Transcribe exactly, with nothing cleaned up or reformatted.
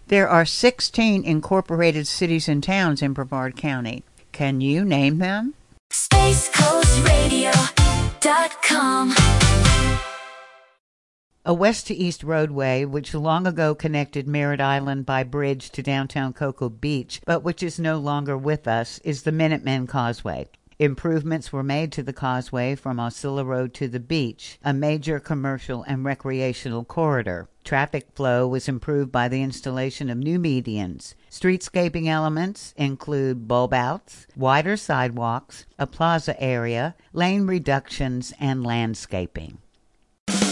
There are sixteen incorporated cities and towns in Brevard County. Can you name them? space coast radio dot com. A west-to-east roadway, which long ago connected Merritt Island by bridge to downtown Cocoa Beach, but which is no longer with us, is the Minutemen Causeway. Improvements were made to the causeway from Osceola Road to the beach, a major commercial and recreational corridor. Traffic flow was improved by the installation of new medians. Streetscaping elements include bulb outs, wider sidewalks, a plaza area, lane reductions, and landscaping.